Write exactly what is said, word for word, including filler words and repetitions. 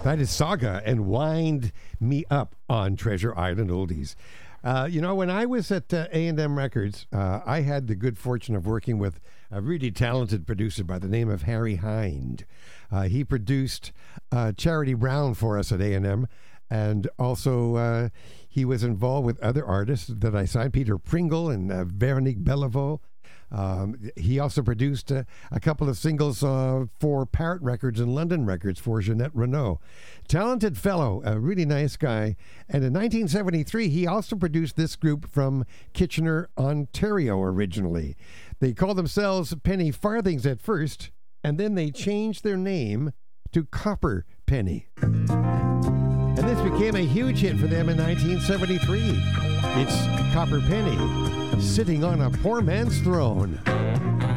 That is Saga and Wind Me Up on Treasure Island Oldies. Uh, you know, when I was at uh, A and M Records, uh, I had the good fortune of working with a really talented producer by the name of Harry Hind. Uh, he produced uh, Charity Brown for us at A and M, and also uh, he was involved with other artists that I signed, Peter Pringle and uh, Veronique Bellevaux. Um, he also produced uh, a couple of singles uh, for Parrot Records and London Records for Jeanette Renault. Talented fellow, a really nice guy. And in nineteen seventy-three, he also produced this group from Kitchener, Ontario originally. They called themselves Penny Farthings at first, and then they changed their name to Copper Penny. And this became a huge hit for them in nineteen seventy-three. It's Copper Penny, sitting on a poor man's throne.